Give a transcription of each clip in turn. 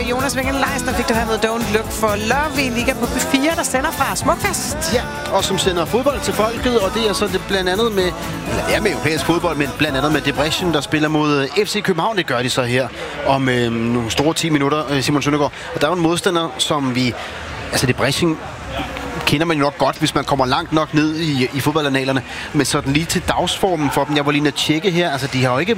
Jonas Winkel-Leisner fik du her med Don't Look for Love i Liga på B4, der sender fra Smukfest. Ja, og som sender fodbold til folket, og det er så det blandt andet med, med europæisk fodbold, men blandt andet med Debrecen, der spiller mod FC København. Det gør de så her om nogle store 10 minutter, Simon Søndergaard. Og der er jo en modstander, som vi... Altså Debrecen kender man jo nok godt, hvis man kommer langt nok ned i fodboldanalerne. Men sådan lige til dagsformen for dem, jeg var lige at tjekke her, altså de har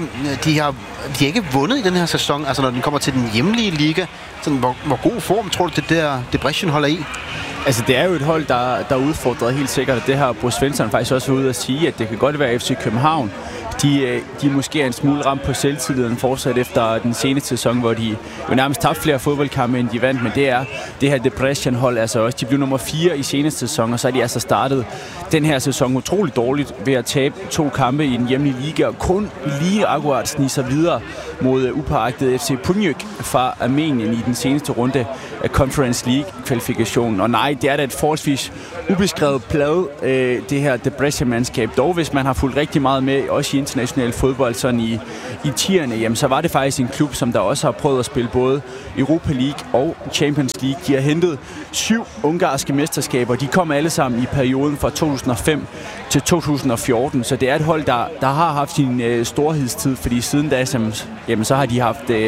ikke vundet i den her sæson, altså når den kommer til den hjemlige liga. Sådan, hvor god form tror du, det der Debrecen holder i? Altså, det er jo et hold, der er udfordret helt sikkert. Det har Bo Svensson faktisk også været ude at sige, at det kan godt være FC København. De måske er en smule ramt på selvtilliden fortsat efter den seneste sæson, hvor de jo nærmest tabte flere fodboldkampe, end de vandt. Men det er det her Debrecen-hold altså også. De blev nummer 4 i seneste sæson, og så er de altså startet den her sæson utroligt dårligt ved at tabe 2 kampe i den hjemlige liga, og kun lige akkurat snige sig videre mod upåagtet FC Punjik fra Armenien i den seneste runde af Conference League-kvalifikationen. Og nej, det er da et forholdsvis ubeskrevet plade, det her Debrecen-mandskab. Dog, hvis man har fulgt rigtig meget med, også i international fodbold, sådan i 10'erne, jamen, så var det faktisk en klub, som der også har prøvet at spille både Europa League og Champions League. De har hentet 7 ungarske mesterskaber. De kom alle sammen i perioden fra 2005 til 2014, så det er et hold, der har haft sin storhedstid, fordi siden da, jamen, så har de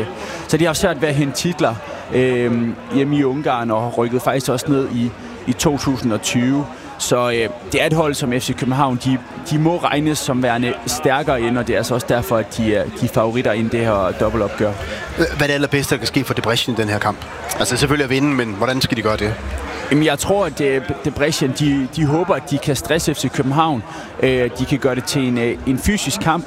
haft svært ved at hente titler hjemme i Ungarn, og har rykket faktisk også ned i 2020. Så det er et hold som FC København, de må regnes som værende stærkere ind, og det er altså også derfor, at de er favoritter i det her dobbeltopgør. Hvad er det allerbedste, der kan ske for Debrecen i den her kamp? Altså selvfølgelig at vinde, men hvordan skal de gøre det? Jamen, jeg tror, at Debrecen, de håber, at de kan stresse FC København. De kan gøre det til en fysisk kamp.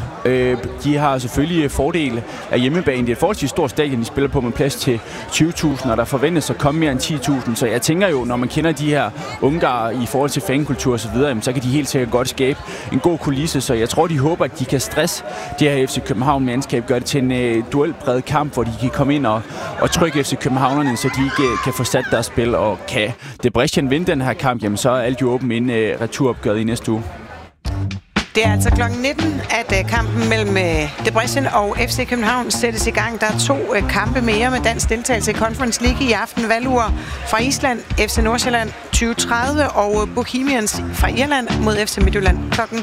De har selvfølgelig fordele af hjemmebane. Det er et forholdsvis stort stadion, de spiller på med plads til 20.000, og der forventes at komme mere end 10.000. Så jeg tænker jo, når man kender de her ungarer i forhold til fankultur og så videre, så kan de helt sikkert godt skabe en god kulisse. Så jeg tror, de håber, at de kan stresse det her FC København-mandskab, gøre det til en duelpræget kamp, hvor de kan komme ind og trykke FC Københavnerne, så de ikke kan få sat deres spil, og kan Debrecen vinde den her kamp, jamen så er alt jo åben inden returopgøret i næste uge. Det er altså kl. 19, at kampen mellem Debrecen og FC København sættes i gang. Der er 2 kampe mere med dansk deltagelse i Conference League i aften. Valur fra Island, FC Nordsjælland 2030 og Bohemians fra Irland mod FC Midtjylland kl.